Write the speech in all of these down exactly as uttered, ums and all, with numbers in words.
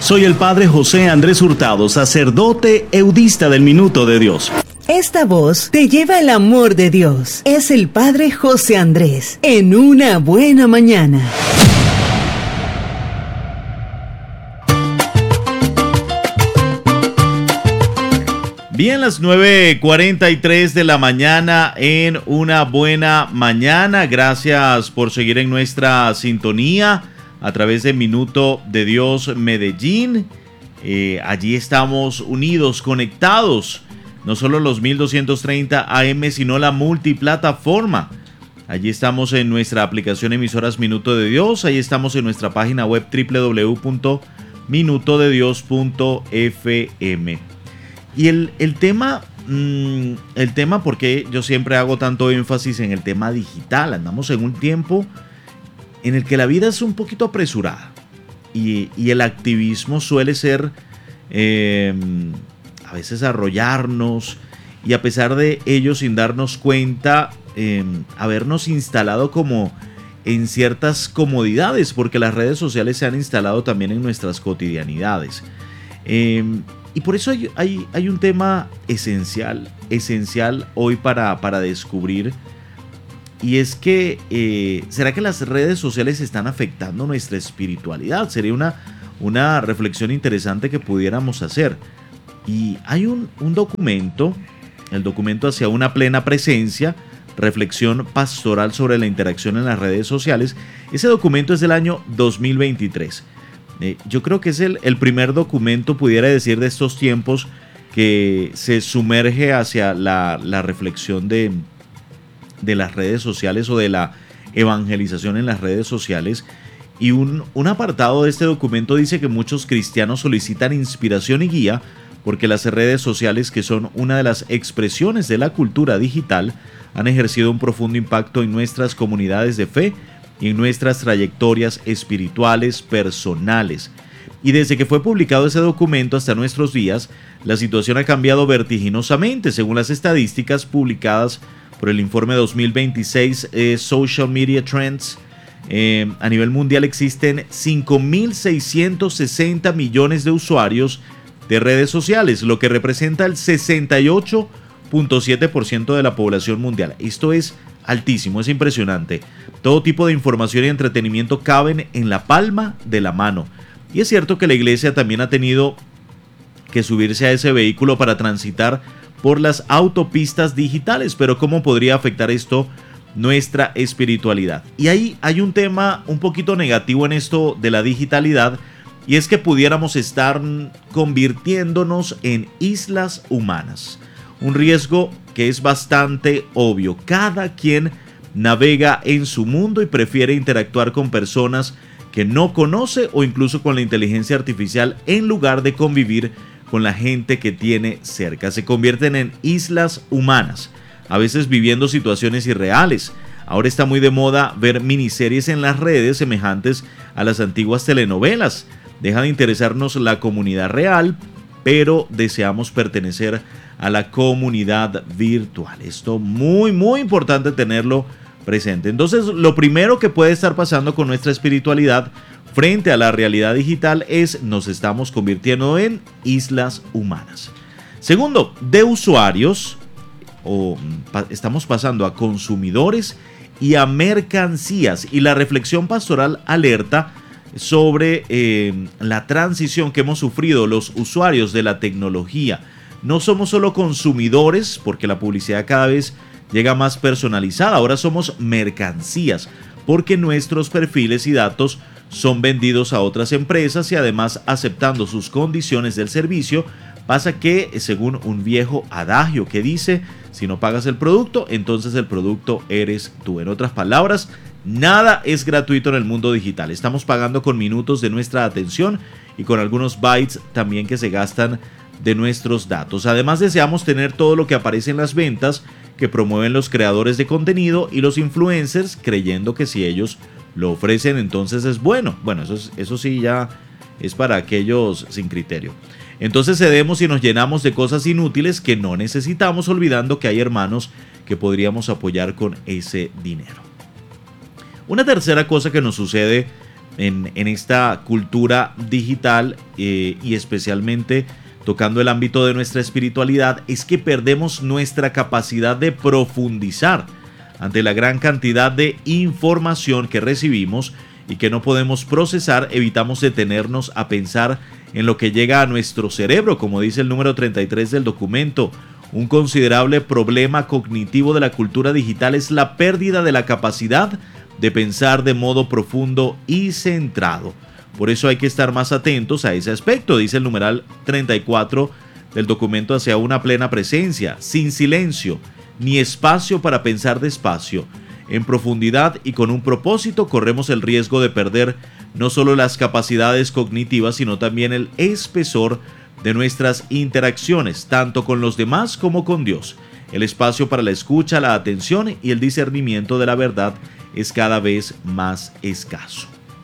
Soy el Padre José Andrés Hurtado, sacerdote eudista del Minuto de Dios. Esta voz te lleva el amor de Dios. Es el Padre José Andrés, en una buena mañana. Bien, las nueve cuarenta y tres de la mañana en una buena mañana. Gracias por seguir en nuestra sintonía a través de Minuto de Dios Medellín. Eh, allí estamos unidos, conectados. No solo los mil doscientos treinta A M, sino la multiplataforma. Allí estamos en nuestra aplicación Emisoras Minuto de Dios. Allí estamos en nuestra página web doble u doble u doble u punto minuto de dios punto f m. Y el, el tema, mmm, el tema, porque yo siempre hago tanto énfasis en el tema digital. Andamos en un tiempo en el que la vida es un poquito apresurada. Y, y el activismo suele ser... Eh, a veces arrollarnos, y a pesar de ello, sin darnos cuenta, eh, habernos instalado como en ciertas comodidades, porque las redes sociales se han instalado también en nuestras cotidianidades. Eh, y por eso hay, hay, hay un tema esencial, esencial hoy para, para descubrir, y es que, eh, ¿será que las redes sociales están afectando nuestra espiritualidad? Sería una, una reflexión interesante que pudiéramos hacer. Y hay un, un documento, el documento Hacia una plena presencia, reflexión pastoral sobre la interacción en las redes sociales. Ese documento es del año dos mil veintitrés. Eh, yo creo que es el, el primer documento, pudiera decir, de estos tiempos que se sumerge hacia la, la reflexión de, de las redes sociales o de la evangelización en las redes sociales. Y un, un apartado de este documento dice que muchos cristianos solicitan inspiración y guía porque las redes sociales, que son una de las expresiones de la cultura digital, han ejercido un profundo impacto en nuestras comunidades de fe y en nuestras trayectorias espirituales personales. Y desde que fue publicado ese documento hasta nuestros días, la situación ha cambiado vertiginosamente. Según las estadísticas publicadas por el informe dos mil veintiséis eh, Social Media Trends, eh, a nivel mundial existen cinco mil seiscientos sesenta millones de usuarios de redes sociales, lo que representa el sesenta y ocho punto siete por ciento de la población mundial. Esto es altísimo, es impresionante. Todo tipo de información y entretenimiento caben en la palma de la mano. Y es cierto que la iglesia también ha tenido que subirse a ese vehículo para transitar por las autopistas digitales, pero ¿cómo podría afectar esto nuestra espiritualidad? Y ahí hay un tema un poquito negativo en esto de la digitalidad, y es que pudiéramos estar convirtiéndonos en islas humanas. Un riesgo que es bastante obvio. Cada quien navega en su mundo y prefiere interactuar con personas que no conoce o incluso con la inteligencia artificial en lugar de convivir con la gente que tiene cerca. Se convierten en islas humanas, a veces viviendo situaciones irreales. Ahora está muy de moda ver miniseries en las redes semejantes a las antiguas telenovelas. Deja de interesarnos la comunidad real, pero deseamos pertenecer a la comunidad virtual. Esto muy, muy importante tenerlo presente. Entonces, lo primero que puede estar pasando con nuestra espiritualidad frente a la realidad digital es nos estamos convirtiendo en islas humanas. Segundo, de usuarios, o pa- estamos pasando a consumidores y a mercancías. Y la reflexión pastoral alerta sobre eh, la transición que hemos sufrido los usuarios de la tecnología. No somos solo consumidores, porque la publicidad cada vez llega más personalizada. Ahora somos mercancías, porque nuestros perfiles y datos son vendidos a otras empresas y además, aceptando sus condiciones del servicio, pasa que, según un viejo adagio que dice, si no pagas el producto, entonces el producto eres tú. En otras palabras, nada es gratuito en el mundo digital. Estamos pagando con minutos de nuestra atención y con algunos bytes también que se gastan de nuestros datos. Además, deseamos tener todo lo que aparece en las ventas que promueven los creadores de contenido y los influencers, creyendo que si ellos lo ofrecen, entonces es bueno. Bueno, eso, es, eso sí ya es para aquellos sin criterio. Entonces cedemos y nos llenamos de cosas inútiles que no necesitamos, olvidando que hay hermanos que podríamos apoyar con ese dinero. Una tercera cosa que nos sucede en, en esta cultura digital eh, y especialmente tocando el ámbito de nuestra espiritualidad, es que perdemos nuestra capacidad de profundizar ante la gran cantidad de información que recibimos y que no podemos procesar. Evitamos detenernos a pensar en lo que llega a nuestro cerebro, como dice el número treinta y tres del documento. Un considerable problema cognitivo de la cultura digital es la pérdida de la capacidad de pensar de modo profundo y centrado. Por eso hay que estar más atentos a ese aspecto, dice el numeral treinta y cuatro del documento, hacia una plena presencia, sin silencio, ni espacio para pensar despacio. En profundidad y con un propósito, corremos el riesgo de perder no solo las capacidades cognitivas, sino también el espesor de nuestras interacciones, tanto con los demás como con Dios. El espacio para la escucha, la atención y el discernimiento de la verdad es cada vez más escaso.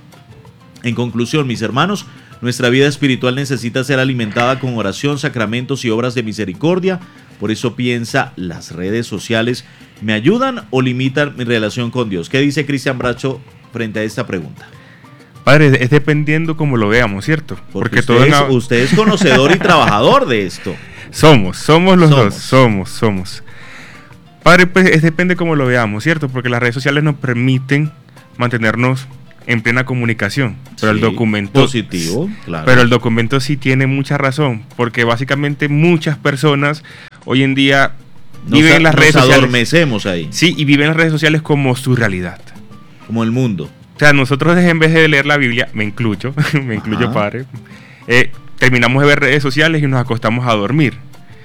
En conclusión, mis hermanos, nuestra vida espiritual necesita ser alimentada con oración, sacramentos y obras de misericordia. Por eso piensa, ¿las redes sociales me ayudan o limitan mi relación con Dios? ¿Qué dice Cristian Bracho frente a esta pregunta? Padre, es dependiendo cómo lo veamos, ¿cierto? Porque, Porque usted, todo es, una... usted es conocedor y trabajador de esto. Somos, somos los somos. dos, somos, somos. Padre, pues es depende cómo lo veamos, ¿cierto? Porque las redes sociales nos permiten mantenernos en plena comunicación, pero sí, el documento positivo, claro. Pero el documento sí tiene mucha razón, porque básicamente muchas personas hoy en día nos viven a, en las nos redes sociales. Adormecemos ahí. Sí, y viven las redes sociales como su realidad, como el mundo. O sea, nosotros en vez de leer la Biblia, me incluyo, me incluyo, Ajá. padre, eh, terminamos de ver redes sociales y nos acostamos a dormir.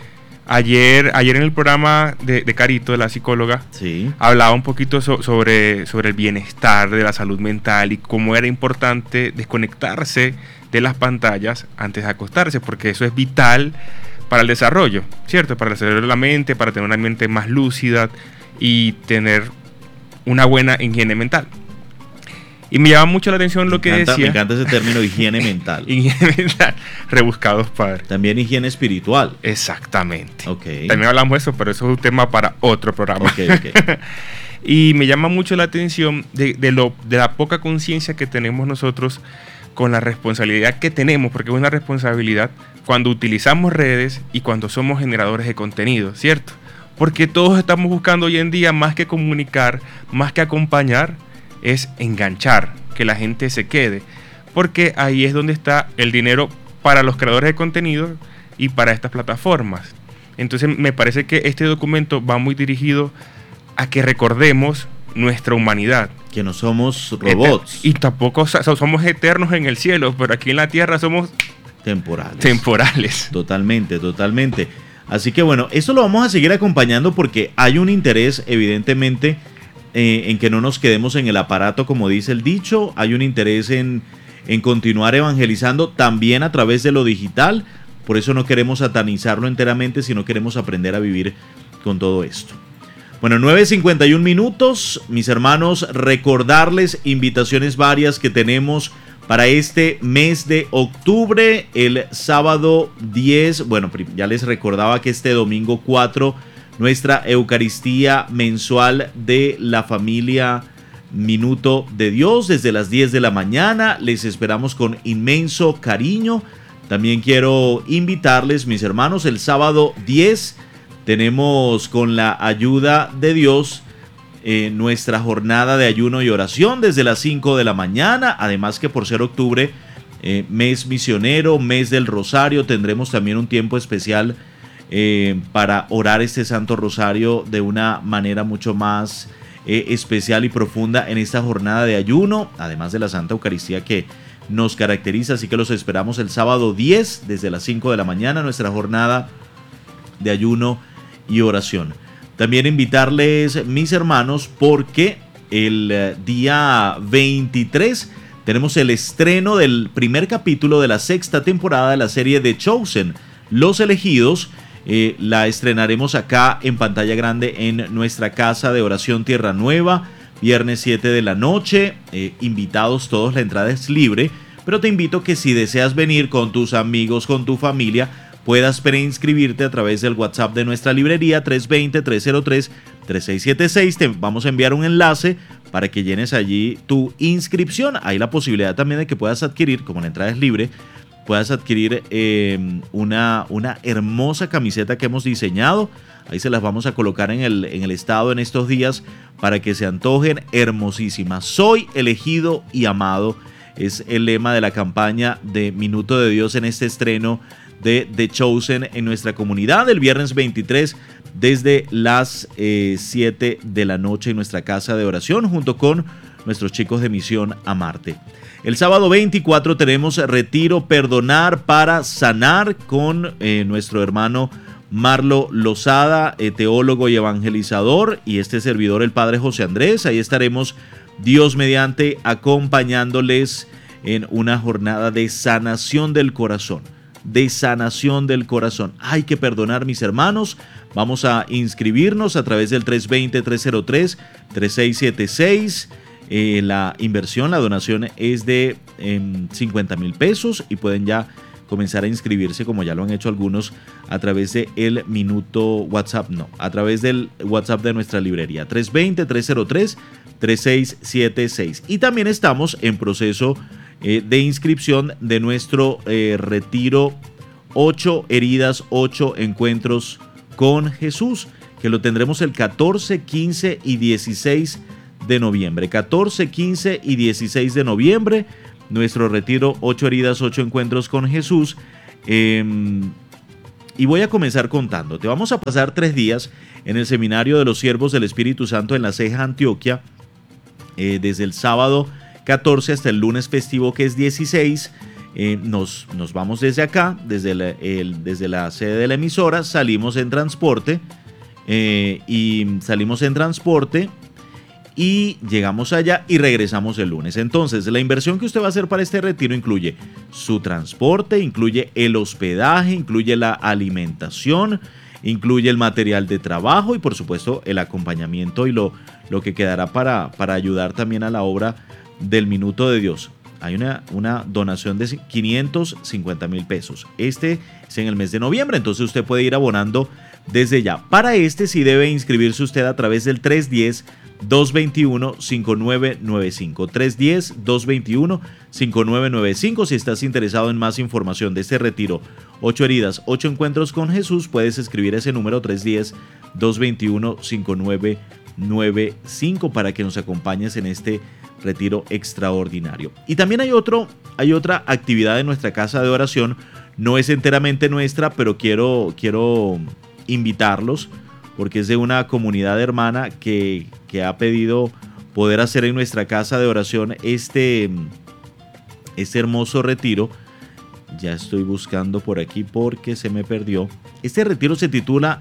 Ayer, ayer en el programa de, de Carito, de la psicóloga, sí. hablaba un poquito so, sobre, sobre el bienestar de la salud mental y cómo era importante desconectarse de las pantallas antes de acostarse, porque eso es vital para el desarrollo, ¿cierto? Para el desarrollo de la mente, para tener una mente más lúcida y tener una buena higiene mental. Y me llama mucho la atención lo me que encanta, decía. Me encanta ese término, higiene mental. Higiene mental, rebuscados, padre. También higiene espiritual. Exactamente. Okay. También hablamos de eso, pero eso es un tema para otro programa. Okay, okay. Y me llama mucho la atención de, de, lo, de la poca conciencia que tenemos nosotros con la responsabilidad que tenemos, porque es una responsabilidad cuando utilizamos redes y cuando somos generadores de contenido, ¿cierto? Porque todos estamos buscando hoy en día, más que comunicar, más que acompañar, es enganchar, que la gente se quede, porque ahí es donde está el dinero para los creadores de contenido y para estas plataformas. Entonces me parece que este documento va muy dirigido a que recordemos nuestra humanidad. Que no somos robots. Y tampoco somos eternos en el cielo, pero aquí en la tierra somos temporales. Temporales. Totalmente, totalmente. Así que bueno, esto lo vamos a seguir acompañando porque hay un interés, evidentemente, eh, en que no nos quedemos en el aparato, como dice el dicho. Hay un interés en, en continuar evangelizando también a través de lo digital. Por eso no queremos satanizarlo enteramente, sino queremos aprender a vivir con todo esto. Bueno, nueve cincuenta y un minutos, mis hermanos, recordarles invitaciones varias que tenemos para este mes de octubre. El sábado diez, bueno, ya les recordaba que este domingo cuatro, nuestra Eucaristía mensual de la familia Minuto de Dios, desde las diez de la mañana, les esperamos con inmenso cariño. También quiero invitarles, mis hermanos, el sábado diez, tenemos con la ayuda de Dios eh, nuestra jornada de ayuno y oración desde las cinco de la mañana. Además que por ser octubre, eh, mes misionero, mes del Rosario, tendremos también un tiempo especial eh, para orar este Santo Rosario de una manera mucho más eh, especial y profunda en esta jornada de ayuno, además de la Santa Eucaristía que nos caracteriza. Así que los esperamos el sábado diez desde las cinco de la mañana, nuestra jornada de ayuno y oración. También invitarles, mis hermanos, porque el día veintitrés tenemos el estreno del primer capítulo de la sexta temporada de la serie The Chosen, Los Elegidos. Eh, la estrenaremos acá en pantalla grande en nuestra casa de oración Tierra Nueva, viernes siete de la noche. Eh, invitados todos, la entrada es libre, pero te invito que si deseas venir con tus amigos, con tu familia, puedas preinscribirte a través del WhatsApp de nuestra librería tres dos cero, tres cero tres, tres seis siete seis. Te vamos a enviar un enlace para que llenes allí tu inscripción. Hay la posibilidad también de que puedas adquirir, como la entrada es libre, puedas adquirir eh, una, una hermosa camiseta que hemos diseñado. Ahí se las vamos a colocar en el, en el estado en estos días para que se antojen hermosísimas. Soy elegido y amado es el lema de la campaña de Minuto de Dios en este estreno de The Chosen en nuestra comunidad el viernes veintitrés desde las eh, siete de la noche en nuestra casa de oración junto con nuestros chicos de Misión Amarte. El sábado veinticuatro tenemos retiro Perdonar para Sanar con eh, nuestro hermano Marlo Lozada, eh, teólogo y evangelizador, y este servidor, el padre José Andrés. Ahí estaremos, Dios mediante, acompañándoles en una jornada de sanación del corazón. De sanación del corazón. Hay que perdonar, mis hermanos. Vamos a inscribirnos a través del tres dos cero, tres cero tres, tres seis siete seis. Eh, la inversión, la donación es de eh, cincuenta mil pesos y pueden ya comenzar a inscribirse, como ya lo han hecho algunos, a través de el minuto WhatsApp, no, a través del WhatsApp de nuestra librería, tres dos cero, tres cero tres, tres seis siete seis. Y también estamos en proceso eh, de inscripción de nuestro eh, retiro ocho heridas, ocho encuentros con Jesús, que lo tendremos el catorce, quince y dieciséis de noviembre. catorce, quince y dieciséis de noviembre, nuestro retiro ocho heridas, ocho encuentros con Jesús. Eh, y voy a comenzar contándote. Vamos a pasar tres días en el Seminario de los Siervos del Espíritu Santo en La Ceja, Antioquia, eh, desde el sábado catorce hasta el lunes festivo, que es dieciséis. Eh, nos, nos vamos desde acá, desde la, el, desde la sede de la emisora, salimos en transporte eh, y salimos en transporte y llegamos allá y regresamos el lunes. Entonces, la inversión que usted va a hacer para este retiro incluye su transporte, incluye el hospedaje, incluye la alimentación, incluye el material de trabajo y por supuesto el acompañamiento y lo, lo que quedará para, para ayudar también a la obra del Minuto de Dios. Hay una, una donación de quinientos cincuenta mil pesos. Este es en el mes de noviembre, entonces usted puede ir abonando desde ya. Para este sí debe inscribirse usted a través del tres uno cero, dos dos uno, cinco nueve nueve cinco. tres uno cero, dos dos uno, cinco nueve nueve cinco. Si estás interesado en más información de este retiro, ocho heridas, ocho encuentros con Jesús, puedes escribir ese número tres uno cero, dos dos uno, cinco nueve nueve cinco para que nos acompañes en este retiro extraordinario. Y también hay otro, hay otra actividad de nuestra casa de oración. No es enteramente nuestra, pero quiero, quiero invitarlos porque es de una comunidad hermana que, que ha pedido poder hacer en nuestra casa de oración este, este hermoso retiro. Ya estoy buscando por aquí porque se me perdió. Este retiro se titula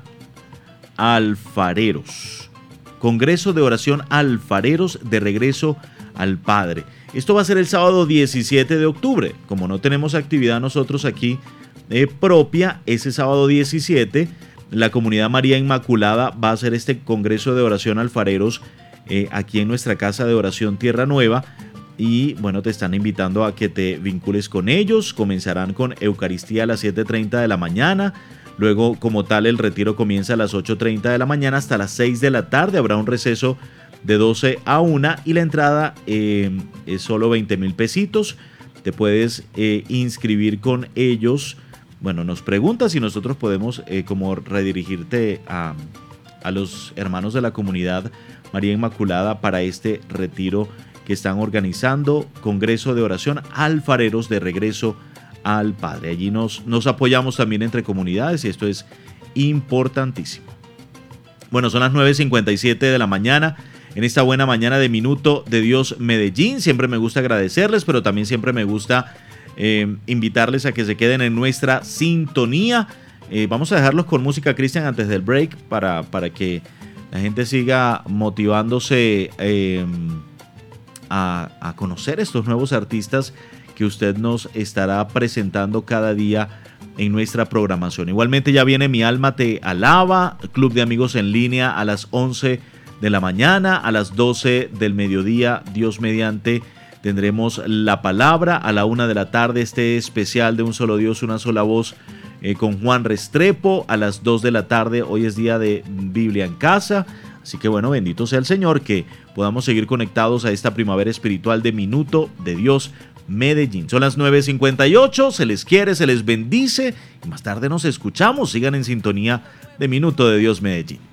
Alfareros. Congreso de Oración Alfareros de Regreso al Padre. Esto va a ser el sábado diecisiete de octubre. Como no tenemos actividad nosotros aquí eh, propia, ese sábado diecisiete, la comunidad María Inmaculada va a hacer este Congreso de Oración Alfareros eh, aquí en nuestra casa de oración Tierra Nueva. Y bueno, te están invitando a que te vincules con ellos. Comenzarán con Eucaristía a las siete treinta de la mañana. Luego, como tal, el retiro comienza a las ocho treinta de la mañana hasta las seis de la tarde. Habrá un receso de doce a una y la entrada eh, es solo veinte mil pesitos. Te puedes eh, inscribir con ellos. Bueno, nos preguntas si nosotros podemos eh, como redirigirte a, a los hermanos de la comunidad María Inmaculada para este retiro que están organizando, Congreso de Oración Alfareros de Regreso al Padre. Allí nos, nos apoyamos también entre comunidades y esto es importantísimo. Bueno, son las nueve cincuenta y siete de la mañana. En esta buena mañana de Minuto de Dios Medellín, siempre me gusta agradecerles, pero también siempre me gusta eh, invitarles a que se queden en nuestra sintonía. Eh, vamos a dejarlos con música, Cristian, antes del break, para, para que la gente siga motivándose eh, a, a conocer estos nuevos artistas que usted nos estará presentando cada día en nuestra programación. Igualmente ya viene Mi Alma Te Alaba, Club de Amigos en Línea a las once de la mañana, a las doce del mediodía, Dios mediante, tendremos La Palabra, a la una de la tarde este especial de Un Solo Dios, Una Sola Voz eh, con Juan Restrepo a las dos de la tarde. Hoy es día de Biblia en casa. Así que bueno, bendito sea el Señor, que podamos seguir conectados a esta primavera espiritual de Minuto de Dios Medellín. Son las nueve cincuenta y ocho, se les quiere, se les bendice y más tarde nos escuchamos. Sigan en sintonía de Minuto de Dios Medellín.